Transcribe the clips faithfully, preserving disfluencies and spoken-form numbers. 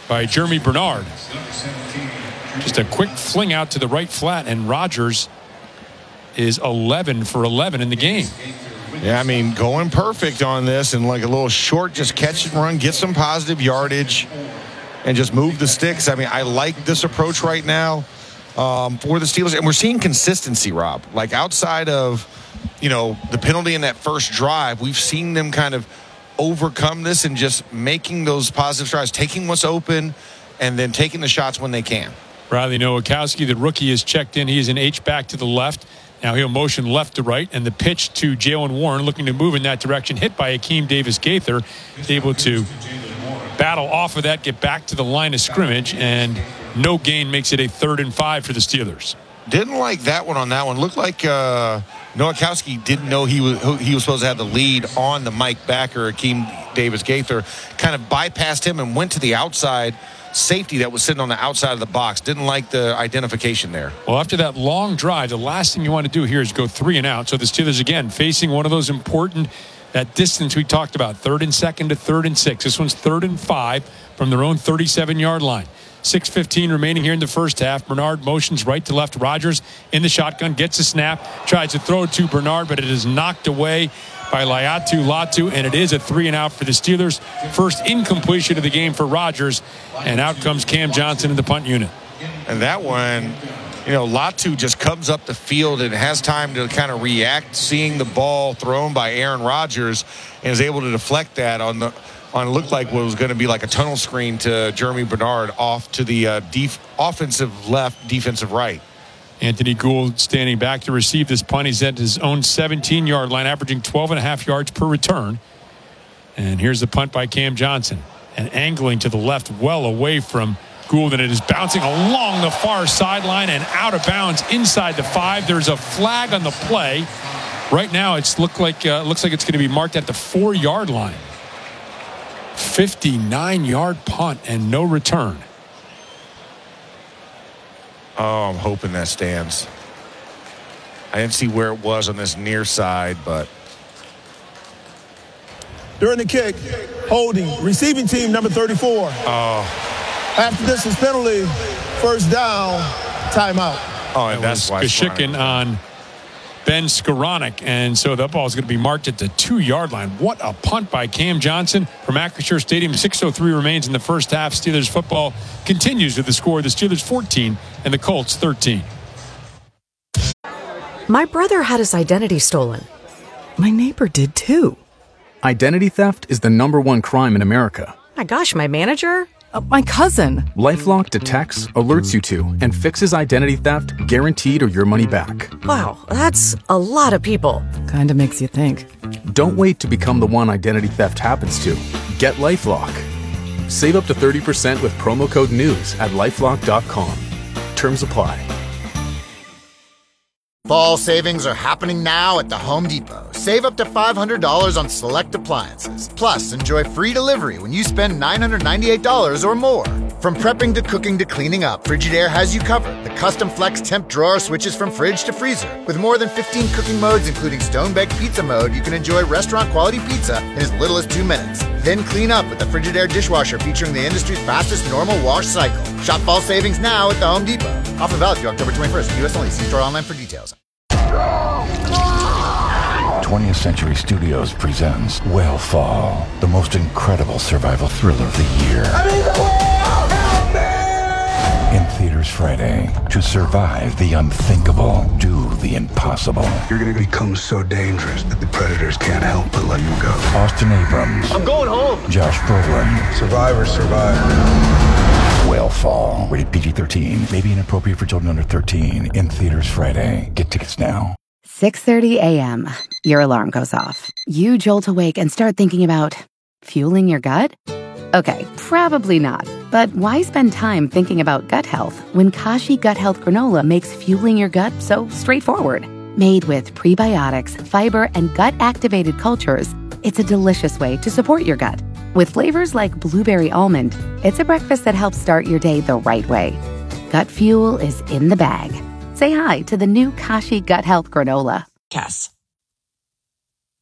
by Jeremy Bernard. Just a quick fling out to the right flat, and Rodgers is eleven for eleven in the game. Yeah, I mean, going perfect on this and like a little short, just catch and run, get some positive yardage, and just move the sticks. I mean, I like this approach right now um, for the Steelers. And we're seeing consistency, Rob. Like outside of, you know, the penalty in that first drive, we've seen them kind of overcome this and just making those positive strides, taking what's open, and then taking the shots when they can. Riley Nowakowski, the rookie, is checked in. He is an H back to the left. Now he'll motion left to right, and the pitch to Jaylen Warren looking to move in that direction, hit by Akeem Davis-Gaither, able to battle off of that, get back to the line of scrimmage, and no gain makes it a third and five for the Steelers. Didn't like that one on that one. Looked like uh, Nowakowski didn't know he was he was supposed to have the lead on the Mike backer, Akeem Davis-Gaither, kind of bypassed him and went to the outside safety that was sitting on the outside of the box. Didn't like the identification there. Well, after that long drive, the last thing you want to do here is go three and out. So the Steelers, again, facing one of those important, that distance we talked about, third and second to third and six. This one's third and five from their own thirty-seven-yard line. six fifteen remaining here in the first half. Bernard motions right to left. Rodgers in the shotgun, gets a snap, tries to throw it to Bernard, but it is knocked away by Laiatu Latu, and it is a three and out for the Steelers. First incompletion of the game for Rodgers, and out comes Cam Johnson in the punt unit. And that one, you know, Latu just comes up the field and has time to kind of react, seeing the ball thrown by Aaron Rodgers, and is able to deflect that on the on looked like what was going to be like a tunnel screen to Jeremy Bernard off to the uh, def- offensive left, defensive right. Anthony Gould standing back to receive this punt. He's at his own seventeen-yard line, averaging twelve and a half yards per return. And here's the punt by Cam Johnson. And angling to the left, well away from Gould, and it is bouncing along the far sideline and out of bounds inside the five. There's a flag on the play. Right now, it's look like uh, looks like it's going to be marked at the four-yard line. fifty-nine-yard punt and no return. Oh, I'm hoping that stands. I didn't see where it was on this near side, but. During the kick, holding, receiving team number thirty-four. Oh. After distance penalty, first down, timeout. Oh, and that's why Kashikin on Ben Skoranek, and so that ball is going to be marked at the two-yard line. What a punt by Cam Johnson from Acrisure Stadium. six oh three remains in the first half. Steelers football continues with the score. The Steelers fourteen and the Colts thirteen. My brother had his identity stolen. My neighbor did too. Identity theft is the number one crime in America. My gosh, my manager? Uh, my cousin. LifeLock detects, alerts you to, and fixes identity theft guaranteed or your money back. Wow, that's a lot of people. Kinda makes you think. Don't wait to become the one identity theft happens to. Get LifeLock. Save up to thirty percent with promo code NEWS at lifelock dot com. Terms apply. Fall savings are happening now at the Home Depot. Save up to five hundred dollars on select appliances. Plus, enjoy free delivery when you spend nine hundred ninety-eight dollars or more. From prepping to cooking to cleaning up, Frigidaire has you covered. The custom flex temp drawer switches from fridge to freezer. With more than fifteen cooking modes, including stone-baked pizza mode, you can enjoy restaurant-quality pizza in as little as two minutes. Then clean up with the Frigidaire dishwasher featuring the industry's fastest normal wash cycle. Shop fall savings now at the Home Depot. Offer valid through October twenty-first. U S only. See store online for details. twentieth Century Studios presents Whale Fall, the most incredible survival thriller of the year. I'm in the whale! Help me! In theaters Friday. To survive the unthinkable, do the impossible. You're gonna become so dangerous that the predators can't help but let you go. Austin Abrams. I'm going home! Josh Brolin. Survivor, survivor. Whale Fall. Rated P G thirteen. May be inappropriate for children under thirteen. In theaters Friday. Get tickets now. six thirty a.m. Your alarm goes off. You jolt awake and start thinking about fueling your gut? Okay, probably not. But why spend time thinking about gut health when Kashi Gut Health Granola makes fueling your gut so straightforward? Made with prebiotics, fiber, and gut-activated cultures, it's a delicious way to support your gut. With flavors like blueberry almond, it's a breakfast that helps start your day the right way. Gut fuel is in the bag. Say hi to the new Kashi Gut Health Granola. Cass.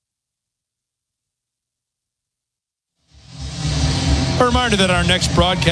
A reminder that our next broadcast